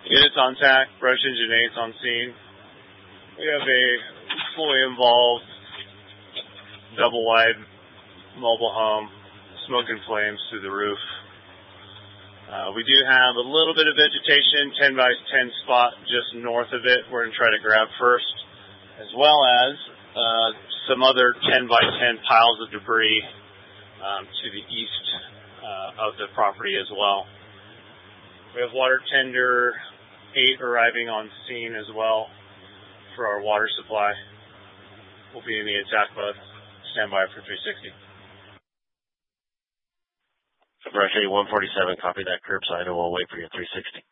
Units on TAC, brush engine 8's on scene. We have a fully involved, double-wide mobile home, smoke and flames through the roof. We do have a little bit of vegetation, 10 by 10 spot just north of it. We're going to try to grab first, as well as some other 10 by 10 piles of debris to the east of the property as well. We have water tender 8 arriving on scene as well for our water supply. We'll be in the attack mode. Stand by for 360. Brush 147, copy that curbside, and we'll wait for your 360.